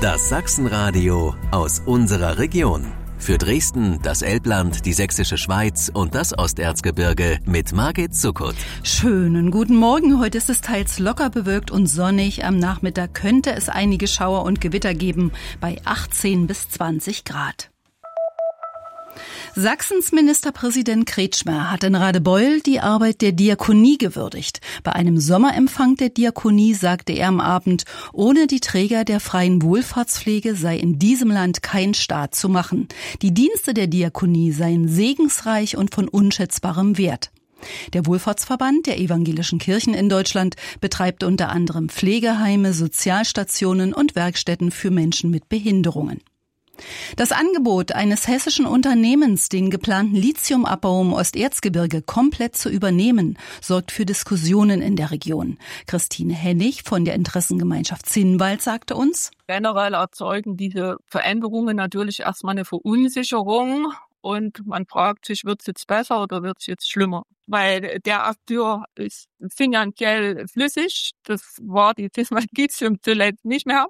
Das Sachsenradio aus unserer Region. Für Dresden, das Elbland, die Sächsische Schweiz und das Osterzgebirge mit Margit Zuckert. Schönen guten Morgen. Heute ist es teils locker bewölkt und sonnig. Am Nachmittag könnte es einige Schauer und Gewitter geben bei 18 bis 20 Grad. Sachsens Ministerpräsident Kretschmer hat in Radebeul die Arbeit der Diakonie gewürdigt. Bei einem Sommerempfang der Diakonie sagte er am Abend, ohne die Träger der freien Wohlfahrtspflege sei in diesem Land kein Staat zu machen. Die Dienste der Diakonie seien segensreich und von unschätzbarem Wert. Der Wohlfahrtsverband der evangelischen Kirchen in Deutschland betreibt unter anderem Pflegeheime, Sozialstationen und Werkstätten für Menschen mit Behinderungen. Das Angebot eines hessischen Unternehmens, den geplanten Lithiumabbau im Osterzgebirge komplett zu übernehmen, sorgt für Diskussionen in der Region. Christine Hennig von der Interessengemeinschaft Zinnwald sagte uns: Generell erzeugen diese Veränderungen natürlich erstmal eine Verunsicherung. Und man fragt sich, wird es jetzt besser oder wird es jetzt schlimmer? Weil der Akteur ist finanziell flüssig. Das war die Zinnwald Lithium zuletzt nicht mehr.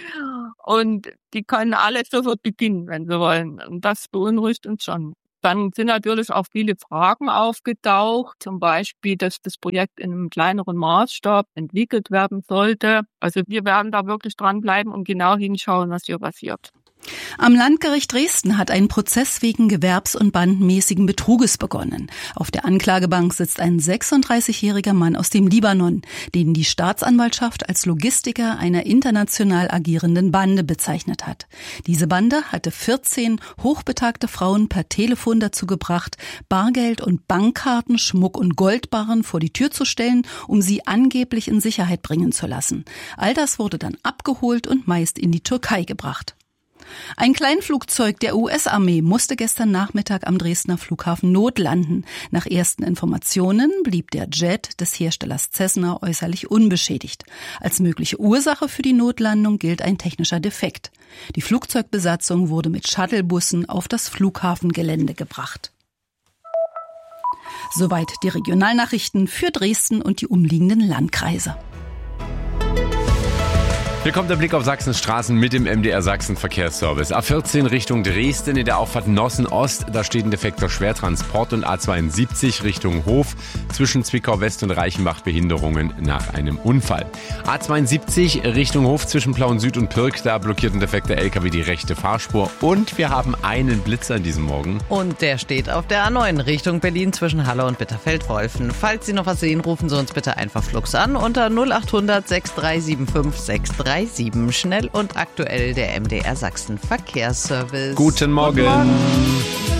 Und die können alle sofort beginnen, wenn sie wollen. Und das beunruhigt uns schon. Dann sind natürlich auch viele Fragen aufgetaucht. Zum Beispiel, dass das Projekt in einem kleineren Maßstab entwickelt werden sollte. Also wir werden da wirklich dranbleiben und genau hinschauen, was hier passiert. Am Landgericht Dresden hat ein Prozess wegen gewerbs- und bandenmäßigen Betruges begonnen. Auf der Anklagebank sitzt ein 36-jähriger Mann aus dem Libanon, den die Staatsanwaltschaft als Logistiker einer international agierenden Bande bezeichnet hat. Diese Bande hatte 14 hochbetagte Frauen per Telefon dazu gebracht, Bargeld und Bankkarten, Schmuck und Goldbarren vor die Tür zu stellen, um sie angeblich in Sicherheit bringen zu lassen. All das wurde dann abgeholt und meist in die Türkei gebracht. Ein Kleinflugzeug der US-Armee musste gestern Nachmittag am Dresdner Flughafen notlanden. Nach ersten Informationen blieb der Jet des Herstellers Cessna äußerlich unbeschädigt. Als mögliche Ursache für die Notlandung gilt ein technischer Defekt. Die Flugzeugbesatzung wurde mit Shuttlebussen auf das Flughafengelände gebracht. Soweit die Regionalnachrichten für Dresden und die umliegenden Landkreise. Hier kommt der Blick auf Sachsens Straßen mit dem MDR Sachsen Verkehrsservice. A14 Richtung Dresden in der Auffahrt Nossen Ost, da steht ein defekter Schwertransport, und A72 Richtung Hof zwischen Zwickau West und Reichenbach Behinderungen nach einem Unfall. A72 Richtung Hof zwischen Plauen Süd und Pirk, da blockiert ein defekter LKW die rechte Fahrspur, und wir haben einen Blitzer an diesem Morgen. Und der steht auf der A9 Richtung Berlin zwischen Halle und Bitterfeld-Wolfen. Falls Sie noch was sehen, rufen Sie uns bitte einfach flugs an unter 0800 6375 637. Schnell und aktuell der MDR Sachsen Verkehrsservice. Guten Morgen.